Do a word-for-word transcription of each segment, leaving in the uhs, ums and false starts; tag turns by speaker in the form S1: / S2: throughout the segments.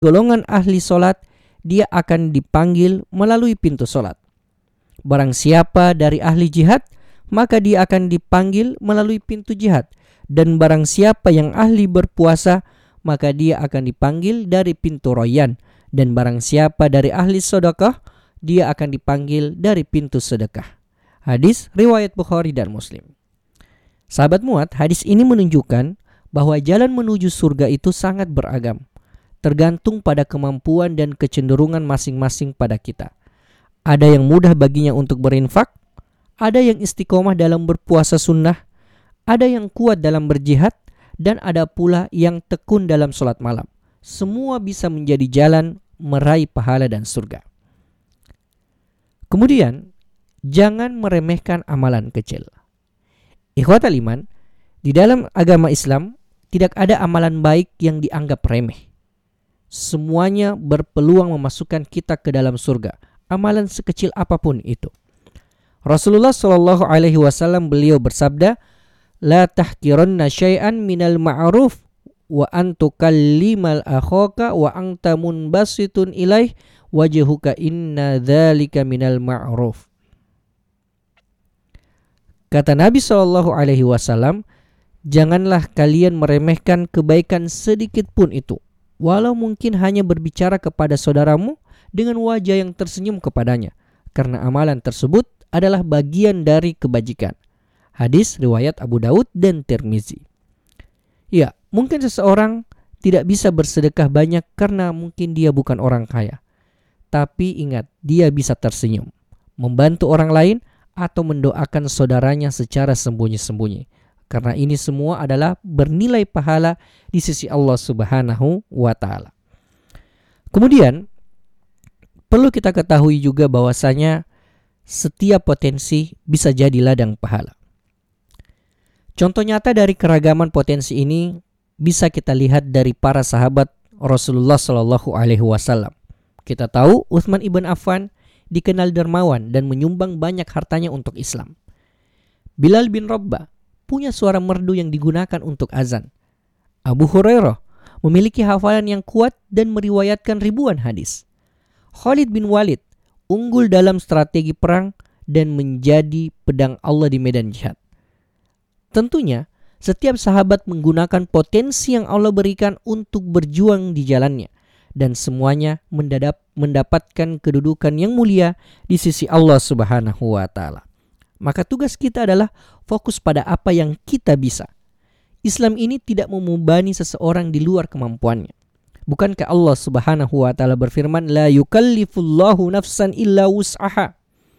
S1: golongan ahli solat, dia akan dipanggil melalui pintu solat. Barang siapa dari ahli jihad, maka dia akan dipanggil melalui pintu jihad. Dan barang siapa yang ahli berpuasa, maka dia akan dipanggil dari pintu royan. Dan barang siapa dari ahli sedekah, dia akan dipanggil dari pintu sedekah. Hadis riwayat Bukhari dan Muslim. Sahabat muat, hadis ini menunjukkan bahwa jalan menuju surga itu sangat beragam, tergantung pada kemampuan dan kecenderungan masing-masing pada kita. Ada yang mudah baginya untuk berinfak, ada yang istiqomah dalam berpuasa sunnah, ada yang kuat dalam berjihad, dan ada pula yang tekun dalam sholat malam. Semua bisa menjadi jalan meraih pahala dan surga. Kemudian, jangan meremehkan amalan kecil. Ikhwatal iman, di dalam agama Islam tidak ada amalan baik yang dianggap remeh. Semuanya berpeluang memasukkan kita ke dalam surga, amalan sekecil apapun itu. Rasulullah shallallahu alaihi wasallam beliau bersabda, "La tahkiranna syai'an minal ma'ruf wa antukallimal akhaka wa anta munbasitun ilaih wajhuka inna dzalika minal ma'ruf." Kata Nabi shallallahu alaihi wasallam, janganlah kalian meremehkan kebaikan sedikit pun itu, walau mungkin hanya berbicara kepada saudaramu dengan wajah yang tersenyum kepadanya, karena amalan tersebut adalah bagian dari kebajikan. Hadis riwayat Abu Daud dan Tirmizi. Ya, mungkin seseorang tidak bisa bersedekah banyak karena mungkin dia bukan orang kaya. Tapi ingat, dia bisa tersenyum, membantu orang lain, atau mendoakan saudaranya secara sembunyi-sembunyi. Karena ini semua adalah bernilai pahala di sisi Allah Subhanahu wa Ta'ala. Kemudian perlu kita ketahui juga bahwasanya setiap potensi bisa jadi ladang pahala. Contoh nyata dari keragaman potensi ini bisa kita lihat dari para sahabat Rasulullah Shallallahu Alaihi Wasallam. Kita tahu Utsman ibn Affan dikenal dermawan dan menyumbang banyak hartanya untuk Islam. Bilal bin Rabah punya suara merdu yang digunakan untuk azan. Abu Hurairah memiliki hafalan yang kuat dan meriwayatkan ribuan hadis. Khalid bin Walid unggul dalam strategi perang dan menjadi pedang Allah di medan jihad. Tentunya, setiap sahabat menggunakan potensi yang Allah berikan untuk berjuang di jalannya, dan semuanya mendadap, mendapatkan kedudukan yang mulia di sisi Allah Subhanahu wa Ta'ala. Maka tugas kita adalah fokus pada apa yang kita bisa. Islam ini tidak membebani seseorang di luar kemampuannya. Bukankah Allah Subhanahu wa Ta'ala berfirman, la yukallifullahu nafsan illa wus'aha.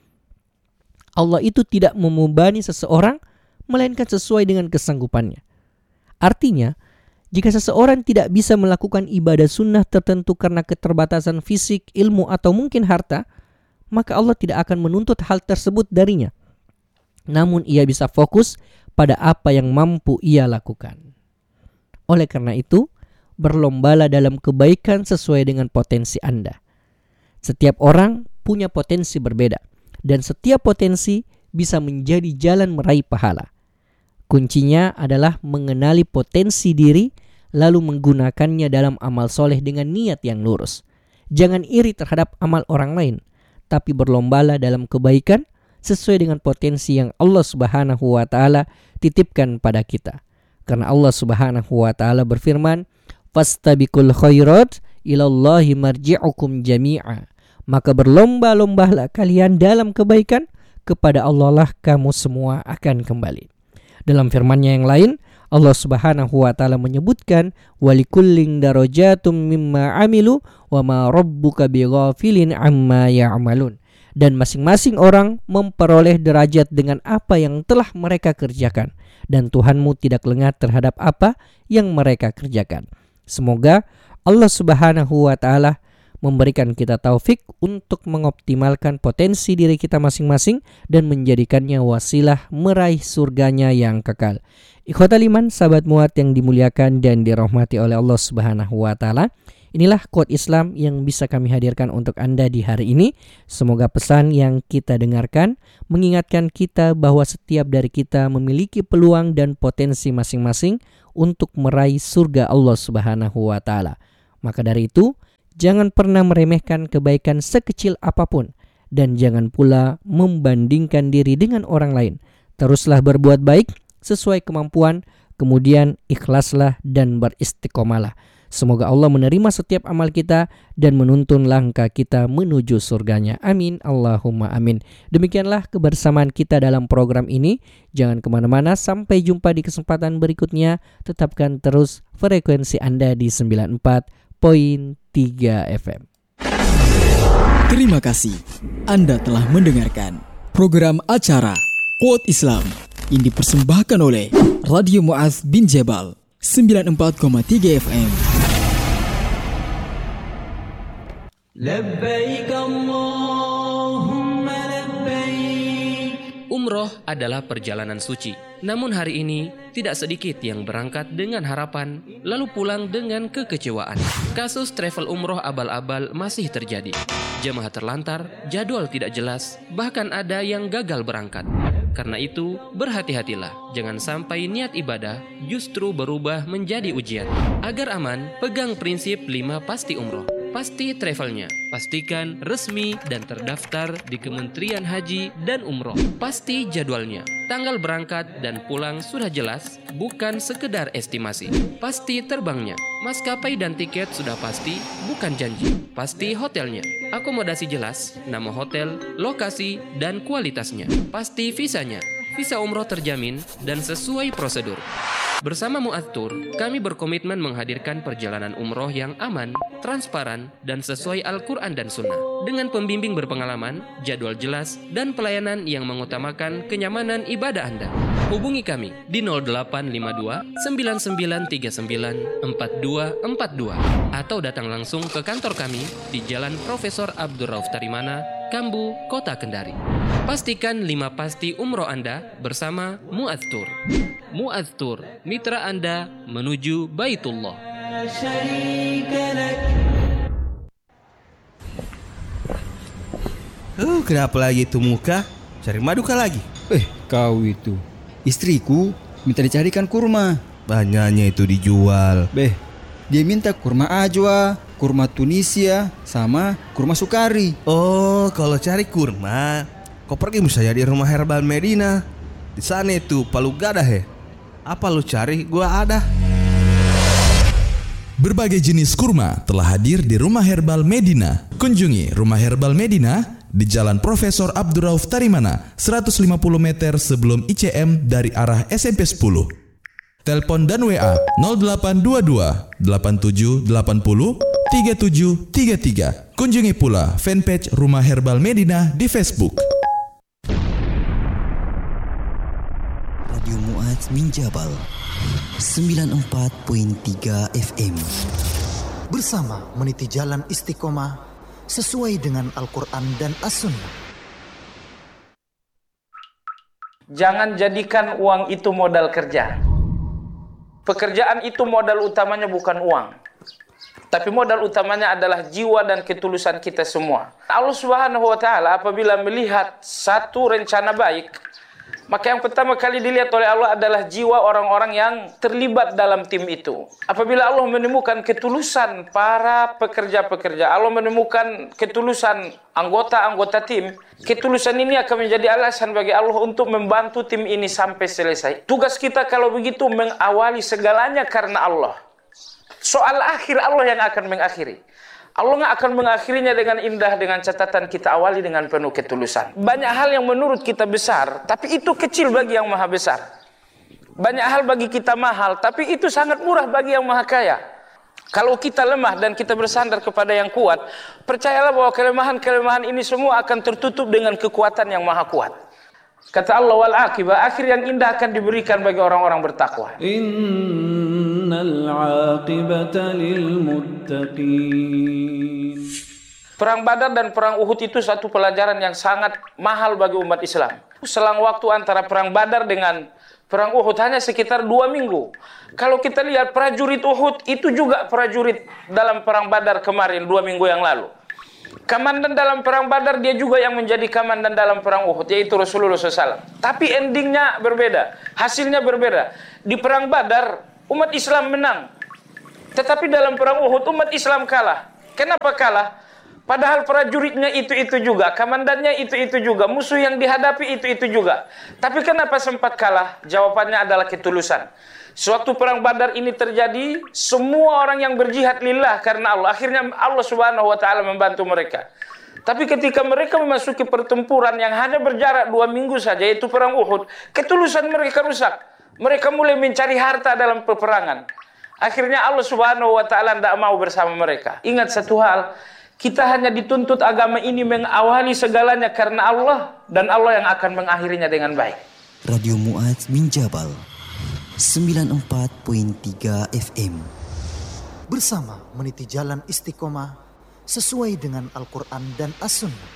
S1: Allah itu tidak membebani seseorang melainkan sesuai dengan kesanggupannya. Artinya, jika seseorang tidak bisa melakukan ibadah sunnah tertentu karena keterbatasan fisik, ilmu, atau mungkin harta, maka Allah tidak akan menuntut hal tersebut darinya. Namun ia bisa fokus pada apa yang mampu ia lakukan. Oleh karena itu, berlombalah dalam kebaikan sesuai dengan potensi Anda. Setiap orang punya potensi berbeda, dan setiap potensi bisa menjadi jalan meraih pahala. Kuncinya adalah mengenali potensi diri, lalu menggunakannya dalam amal soleh dengan niat yang lurus. Jangan iri terhadap amal orang lain, tapi berlombalah dalam kebaikan sesuai dengan potensi yang Allah Subhanahu wa Ta'ala titipkan pada kita. Karena Allah Subhanahu wa Ta'ala berfirman, "Fastabiqul khairat ilallahi marji'ukum jami'a." Maka berlomba-lombalah kalian dalam kebaikan, kepada Allah lah kamu semua akan kembali. Dalam firman-Nya yang lain, Allah Subhanahu wa Ta'ala menyebutkan, walikullin darajatum mimma amilu wa ma rabbuka bighafilin amma ya'malun. Dan masing-masing orang memperoleh derajat dengan apa yang telah mereka kerjakan, dan Tuhanmu tidak lengah terhadap apa yang mereka kerjakan. Semoga Allah Subhanahu wa Ta'ala memberikan kita taufik untuk mengoptimalkan potensi diri kita masing-masing dan menjadikannya wasilah meraih surganya yang kekal. Ikhwatal iman, sahabat muat yang dimuliakan dan dirahmati oleh Allah Subhanahu wa Ta'ala, inilah quote Islam yang bisa kami hadirkan untuk Anda di hari ini. Semoga pesan yang kita dengarkan mengingatkan kita bahwa setiap dari kita memiliki peluang dan potensi masing-masing untuk meraih surga Allah Subhanahu wa Ta'ala. Maka dari itu, Jangan pernah meremehkan kebaikan sekecil apapun, dan jangan pula membandingkan diri dengan orang lain. Teruslah berbuat baik sesuai kemampuan, kemudian ikhlaslah dan beristiqomalah. Semoga Allah menerima setiap amal kita dan menuntun langkah kita menuju surganya. Amin, Allahumma amin. Demikianlah kebersamaan kita dalam program ini. Jangan kemana-mana, sampai jumpa di kesempatan berikutnya. Tetapkan terus frekuensi Anda di sembilan puluh empat koma tiga F M.
S2: Terima kasih Anda telah mendengarkan program acara Quote Islam yang dipersembahkan oleh Radio Mu'adz bin Jabal sembilan puluh empat koma tiga F M.
S3: Labbaik Allahumma labbaik.
S4: Umroh adalah perjalanan suci. Namun hari ini tidak sedikit yang berangkat dengan harapan lalu pulang dengan kekecewaan. Kasus travel umroh abal-abal masih terjadi. Jemaah terlantar, jadwal tidak jelas, bahkan ada yang gagal berangkat. Karena itu, berhati-hatilah. Jangan sampai niat ibadah justru berubah menjadi ujian. Agar aman, pegang prinsip lima pasti umroh. Pasti travelnya, pastikan resmi dan terdaftar di Kementerian Haji dan Umroh. Pasti jadwalnya, tanggal berangkat dan pulang sudah jelas, bukan sekedar estimasi. Pasti terbangnya, maskapai dan tiket sudah pasti, bukan janji. Pasti hotelnya, akomodasi jelas, nama hotel, lokasi, dan kualitasnya. Pasti visanya, visa umroh terjamin dan sesuai prosedur. Bersama Mu'adz Tour, kami berkomitmen menghadirkan perjalanan umroh yang aman, transparan, dan sesuai Al-Quran dan Sunnah. Dengan pembimbing berpengalaman, jadwal jelas, dan pelayanan yang mengutamakan kenyamanan ibadah Anda. Hubungi kami di nol delapan lima dua sembilan sembilan tiga sembilan empat dua empat dua atau datang langsung ke kantor kami di Jalan Profesor Abdul Rauf Tarimana, Kambu, Kota Kendari. Pastikan lima pasti umroh Anda bersama Mu'adz Tour. Mu'adz Tour, mitra Anda menuju Baitullah.
S5: Oh, kenapa lagi itu muka? Cari maduka lagi?
S6: Eh, kau itu. Istriku minta dicarikan kurma.
S5: Banyaknya itu dijual.
S6: Beh, dia minta kurma ajwa, kurma Tunisia, sama kurma sukari.
S5: Oh, kalau cari kurma, kau pergi misalnya di Rumah Herbal Medina. Di sana itu palu gada he. Apa lu cari? Gua ada.
S7: Berbagai jenis kurma telah hadir di Rumah Herbal Medina. Kunjungi Rumah Herbal Medina di Jalan Profesor Abdul Rauf Tarimana, seratus lima puluh meter sebelum I C M dari arah S M P sepuluh. Telepon dan W A nol delapan dua dua delapan tujuh delapan nol tiga tujuh tiga tiga. Kunjungi pula fanpage Rumah Herbal Medina di Facebook.
S2: Radio Mu'adz bin Jabal sembilan puluh empat koma tiga F M.
S8: Bersama meniti jalan istiqomah sesuai dengan Al-Quran dan As-Sunnah.
S9: Jangan jadikan uang itu modal kerja. Pekerjaan itu modal utamanya bukan uang, tapi modal utamanya adalah jiwa dan ketulusan kita semua. Allah Subhanahu wa Ta'ala apabila melihat satu rencana baik, maka yang pertama kali dilihat oleh Allah adalah jiwa orang-orang yang terlibat dalam tim itu. Apabila Allah menemukan ketulusan para pekerja-pekerja, Allah menemukan ketulusan anggota-anggota tim, ketulusan ini akan menjadi alasan bagi Allah untuk membantu tim ini sampai selesai. Tugas kita kalau begitu mengawali segalanya karena Allah. Soal akhir Allah yang akan mengakhiri. Allah nggak akan mengakhirinya dengan indah, dengan catatan kita awali dengan penuh ketulusan. Banyak hal yang menurut kita besar, tapi itu kecil bagi yang maha besar. Banyak hal bagi kita mahal, tapi itu sangat murah bagi yang maha kaya. Kalau kita lemah dan kita bersandar kepada yang kuat, percayalah bahwa kelemahan-kelemahan ini semua akan tertutup dengan kekuatan yang maha kuat. Kata Allah, wal aqibah, akhir yang indah akan diberikan bagi orang-orang bertakwa.
S3: Innal aqibata lil muttaqin.
S9: Perang Badar dan perang Uhud itu satu pelajaran yang sangat mahal bagi umat Islam. Selang waktu antara perang Badar dengan perang Uhud hanya sekitar dua minggu. Kalau kita lihat prajurit Uhud itu juga prajurit dalam perang Badar kemarin dua minggu yang lalu. Komandan dalam perang Badar dia juga yang menjadi komandan dalam perang Uhud, yaitu Rasulullah shallallahu alaihi wasallam. Tapi endingnya berbeda, hasilnya berbeda. Di perang Badar umat Islam menang, tetapi dalam perang Uhud umat Islam kalah. Kenapa kalah? Padahal prajuritnya itu-itu juga, komandannya itu-itu juga, musuh yang dihadapi itu-itu juga. Tapi kenapa sempat kalah? Jawabannya adalah ketulusan. Suatu perang Badar ini terjadi, semua orang yang berjihad lillah karena Allah. Akhirnya Allah Subhanahu wa taala membantu mereka. Tapi ketika mereka memasuki pertempuran yang hanya berjarak dua minggu saja, yaitu perang Uhud, ketulusan mereka rusak. Mereka mulai mencari harta dalam peperangan. Akhirnya Allah Subhanahu wa taala tidak mau bersama mereka. Ingat satu hal, kita hanya dituntut agama ini mengawali segalanya karena Allah, dan Allah yang akan mengakhirinya dengan baik.
S10: Radio Mu'adz bin Jabal sembilan puluh empat koma tiga F M.
S8: Bersama meniti jalan istiqomah sesuai dengan Al-Quran dan As-Sunnah.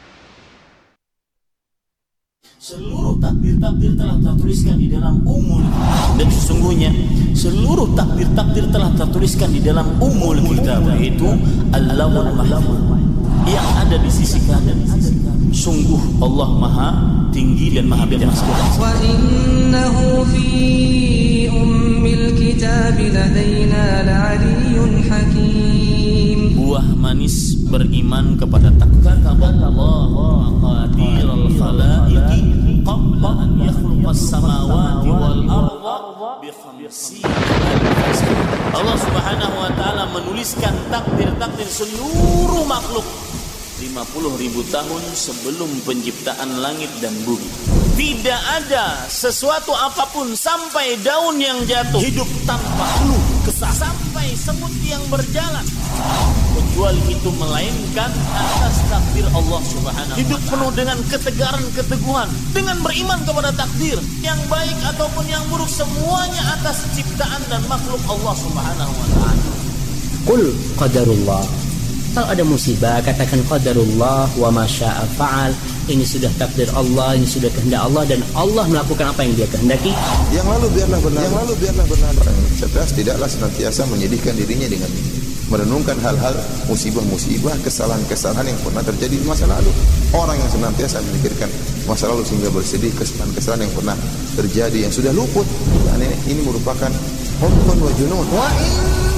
S11: Seluruh takdir-takdir telah tertuliskan di dalam Ummul Kitab, dan sesungguhnya seluruh takdir-takdir telah tertuliskan di dalam Ummul Kitab, yaitu Al-Lawhul Mahfuz yang ada di sisi kanan. Sungguh Allah Maha tinggi dan Maha bijaksana.
S12: Wa innahu fi ummil kitab ladaina la'aliyyun hakim.
S11: Buah manis beriman kepada takdir. Allah maqadirul khalaiqi qabla an yakhluqas samawati wal arda bi khamsina. Allah Subhanahu wa taala menuliskan takdir-takdir seluruh makhluk lima puluh ribu tahun sebelum penciptaan langit dan bumi. Tidak ada sesuatu apapun, sampai daun yang jatuh hidup tanpa hulu kesah, sampai semut yang berjalan, kecuali itu melainkan atas takdir Allah Subhanahu. Hidup penuh dengan ketegaran, keteguhan, dengan beriman kepada takdir yang baik ataupun yang buruk, semuanya atas ciptaan dan makhluk Allah Subhanahu wa taala.
S13: Qul qadarullah. Kalau ada musibah, katakan qadarullah wa ma syaa fa'al. Ini sudah takdir Allah, ini sudah kehendak Allah, dan Allah melakukan apa yang Dia kehendaki.
S14: Yang lalu biarlah benar. Yang lalu biarlah benar. Orang cerdas tidaklah senantiasa menyedihkan dirinya dengan merenungkan hal-hal musibah-musibah, kesalahan-kesalahan yang pernah terjadi di masa lalu. Orang yang senantiasa memikirkan masa lalu sehingga bersedih kesalahan-kesalahan yang pernah terjadi yang sudah luput. Dan ini, ini merupakan hubbun wa junun. Wa